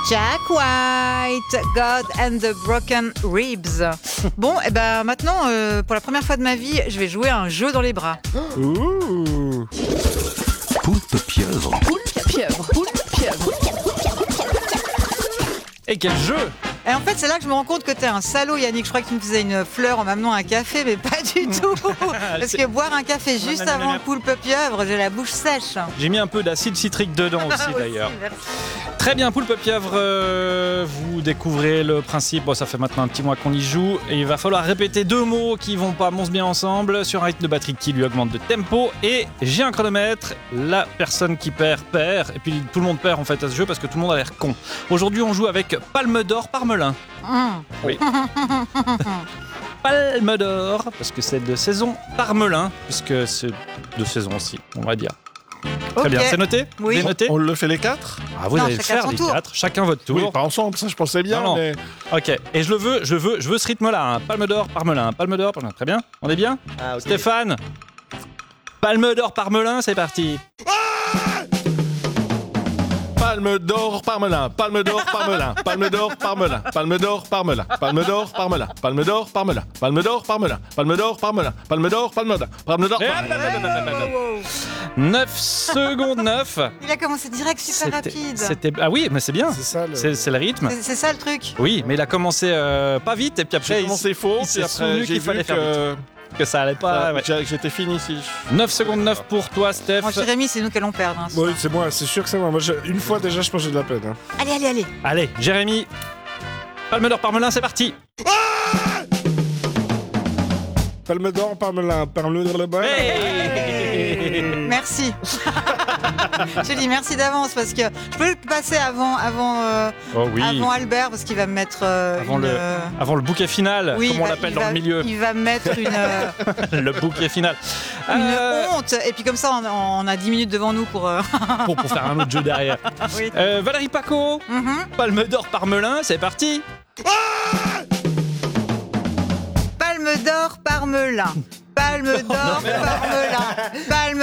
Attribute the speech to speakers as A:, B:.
A: Jack White, God and the Broken Ribs. Bon, et ben maintenant, pour la première fois de ma vie, je vais jouer à un jeu dans les bras.
B: Ouh.
C: Poulpe pieuvre.
D: Poulpe pieuvre. Poulpe pieuvre.
B: Et quel jeu!
A: Et en fait, c'est là que je me rends compte que t'es un salaud, Yannick. Je crois que tu me faisais une fleur en m'amenant un café, mais pas du tout. Parce que boire un café juste avant le poulpe pieuvre, j'ai la bouche sèche.
B: J'ai mis un peu d'acide citrique dedans aussi d'ailleurs.
A: Merci.
B: Très bien, poulpe pieuvre, vous découvrez le principe. Bon, ça fait maintenant un petit mois qu'on y joue. Et il va falloir répéter 2 mots qui vont pas monstre bien ensemble sur un rythme de batterie qui lui augmente de tempo. Et j'ai un chronomètre. La personne qui perd. Et puis tout le monde perd en fait à ce jeu parce que tout le monde a l'air con. Aujourd'hui, on joue avec Palme d'Or Parmelin. Oui. Palme d'Or, parce que c'est de saison Parmelin, puisque c'est de saison aussi, on va dire. Très bien, c'est noté?
A: Oui.
B: C'est noté?
C: On le fait les 4?
B: Ah, vous
A: Non,
B: allez le
A: chacun
B: faire
A: son
B: les
A: tour.
B: 4, chacun votre tour.
C: Oui, pas ensemble, ça je pensais bien.
B: Non, non.
C: Mais...
B: Ok, et je veux ce rythme-là, hein. Palme d'Or Parmelin, Palme d'Or Parmelin. Très bien, on est bien?
C: Ah, ok.
B: Stéphane, Palme d'Or Parmelin, c'est parti.
C: Palme d'or Parmelin, Palme d'or Parmelin, Palme d'or Parmelin, Palme d'or Parmelin, Palme d'or Parmelin, Palme d'or Parmelin, Palme d'or Parmelin, Palme d'or Parmelin, Palme d'or Parmelin, Palme d'or Parmelin.
B: 9 secondes 9.
A: Il a commencé direct, super rapide.
B: Ah oui, mais c'est bien.
C: C'est ça le...
B: C'est le rythme.
A: C'est ça le truc.
B: Oui, mais il a commencé pas vite et puis après
C: J'ai commencé faux,
B: il s'est
C: puis
B: souvenu
C: après j'ai
B: qu'il
C: vu
B: fallait faire que ça allait pas. Ouais.
C: J'étais fini ici.
B: 9 secondes 9 pour toi, Steph.
A: Moi, Jérémy, c'est nous qui allons perdre. Hein, ce
E: Oui,
A: soir.
E: c'est moi, c'est sûr que c'est moi. Une fois déjà, je pense que j'ai de la peine. Hein.
A: Allez.
B: Allez, Jérémy. Palme d'Or Parmelin, c'est parti.
E: Palme d'Or, Parmelin, Palme d'Or le bas.
A: Merci. J'ai dit merci d'avance parce que je peux le passer avant
B: Oh oui.
A: avant Albert parce qu'il va me mettre
B: Avant le bouquet final,
A: oui,
B: comme on l'appelle dans le milieu.
A: Il va me mettre
B: Le bouquet final.
A: une honte et puis comme ça on a 10 minutes devant nous pour
B: Pour faire un autre jeu derrière.
A: oui.
B: Valérie Paco, Palme d'Or Parmelin, c'est parti.
A: Palme d'Or Parmelin. Palme d'Or Parmelin. Palme